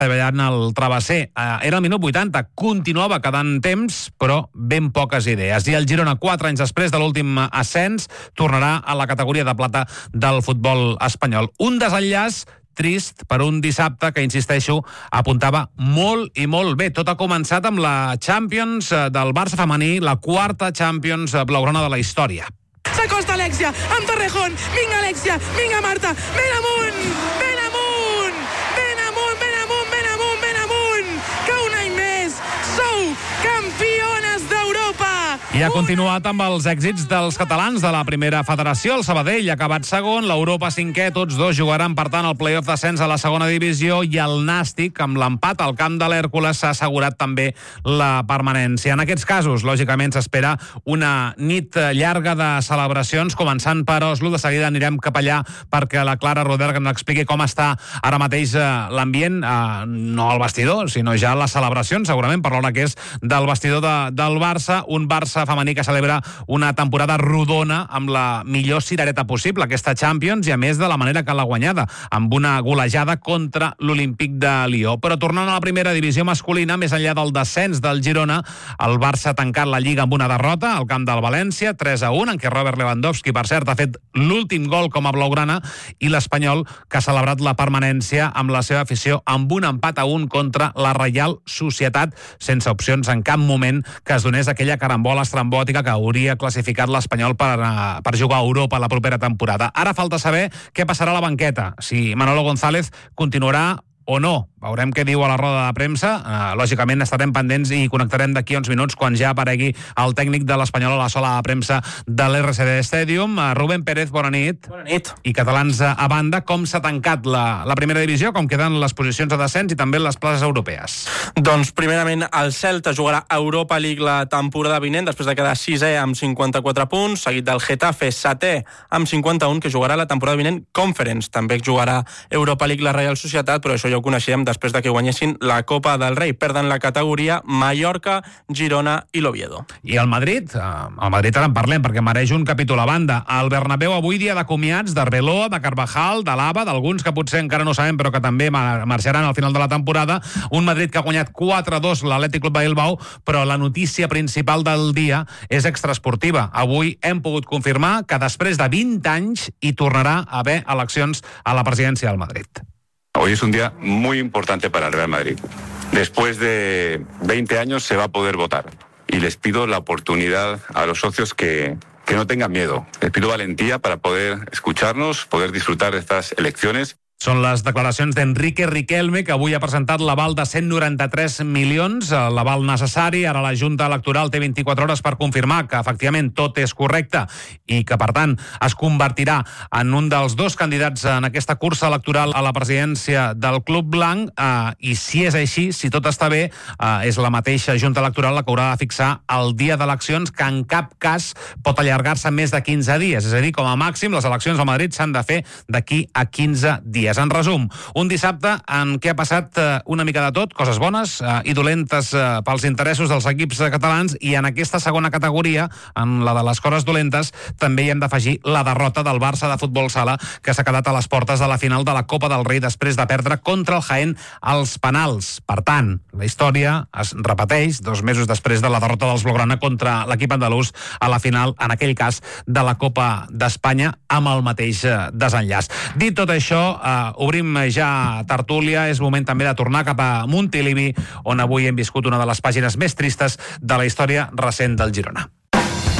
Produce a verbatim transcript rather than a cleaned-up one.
treballant el travesser. Era el minut vuitanta, continuava quedant temps, però ben poques idees. I el Girona, quatre anys després de l'últim ascens, tornarà a la categoria de plata del futbol espanyol. Un desenllaç trist per un dissabte que, insisteixo, apuntava molt i molt bé. Tot ha començat amb la Champions del Barça femení, la quarta Champions blaugrana de la història. S'acosta Alexia, amb Torrejón. Vinga, Alexia, vinga, Marta. Ben amunt, ben amunt, ben amunt, ben amunt, ben amunt, ben amunt. Que un any més sou campiones d'Europa. I ha continuat amb els èxits dels catalans de la primera federació. El Sabadell ha acabat segon, l'Europa cinquè, tots dos jugaran, per tant, el play-off d'ascens a la segona divisió, i el Nàstic, amb l'empat al camp de l'Hèrcules, s'ha assegurat també la permanència. En aquests casos, lògicament, s'espera una nit llarga de celebracions, començant per Oslo. De seguida anirem cap allà perquè la Clara Roder ens expliqui com està ara mateix l'ambient, eh, no al vestidor, sinó ja les celebracions, segurament, per l'hora que és del vestidor de, del Barça, un Barça femení que celebra una temporada rodona amb la millor cirereta possible, aquesta Champions, i a més de la manera que l'ha guanyada, amb una golejada contra l'Olímpic de Lió. Però tornant a la primera divisió masculina, més enllà del descens del Girona, el Barça ha tancat la Lliga amb una derrota al camp del València, tres a un, en què Robert Lewandowski, per cert, ha fet l'últim gol com a blaugrana, i l'Espanyol, que ha celebrat la permanència amb la seva afició amb un empat a un contra la Reial Societat, sense opcions en cap moment que es donés aquella carambola estrambòtica que hauria classificat l'Espanyol per, per jugar a Europa la propera temporada. Ara falta saber què passarà a la banqueta, si Manolo González continuarà o no. Veurem què diu a la roda de premsa. Uh, lògicament estarem pendents i connectarem d'aquí uns minuts quan ja aparegui el tècnic de l'Espanyol a la sala de premsa de l'R C D Stadium. Uh, Rubén Pérez, bona nit. Bona nit. I catalans a banda, com s'ha tancat la, la primera divisió, com queden les posicions de descens i també les places europees? Doncs primerament el Celta jugarà Europa League la temporada vinent, després de quedar sisè amb cinquanta-quatre punts, seguit del Getafe setè amb cinquanta-un, que jugarà la temporada vinent Conference. També jugarà Europa League la Reial Societat, però això ja ho coneixíem després de que guanyessin la Copa del Rei. Perden la categoria Mallorca, Girona i l'Oviedo. I el Madrid? El Madrid ara en parlem, perquè mereix un capítol a banda. El Bernabéu avui dia de comiats d'Arbeloa, de Carvajal, de Lava, d'alguns que potser encara no sabem, però que també marxaran al final de la temporada. Un Madrid que ha guanyat quatre a dos l'Atlètic Club de Bilbao, però la notícia principal del dia és extraesportiva. Avui hem pogut confirmar que després de vint anys hi tornarà a haver eleccions a la presidència del Madrid. Hoy es un día muy importante para el Real Madrid. Después de veinte años se va a poder votar. Y les pido la oportunidad a los socios que, que no tengan miedo. Les pido valentía para poder escucharnos, poder disfrutar de estas elecciones. Són les declaracions d'Enrique Riquelme, que avui ha presentat l'aval de cent noranta-tres milions, l'aval necessari. Ara la Junta Electoral té vint-i-quatre hores per confirmar que efectivament tot és correcte i que, per tant, es convertirà en un dels dos candidats en aquesta cursa electoral a la presidència del Club Blanc. Eh, I si és així, si tot està bé, eh, és la mateixa Junta Electoral la que haurà de fixar el dia d'eleccions, que en cap cas pot allargar-se més de quinze dies. És a dir, com a màxim, les eleccions al Madrid s'han de fer d'aquí a quinze dies. En resum, un dissabte en què ha passat una mica de tot, coses bones eh, i dolentes eh, pels interessos dels equips catalans, i en aquesta segona categoria, en la de les coses dolentes, també hi hem d'afegir la derrota del Barça de futbol sala, que s'ha quedat a les portes de la final de la Copa del Rei després de perdre contra el Jaén als penals. Per tant, la història es repeteix dos mesos després de la derrota dels blaugrana contra l'equip andalús a la final, en aquell cas, de la Copa d'Espanya, amb el mateix desenllaç. Dit tot això, eh, obrim ja tertúlia. És moment també de tornar cap a Montilivi, on avui hem viscut una de les pàgines més tristes de la història recent del Girona.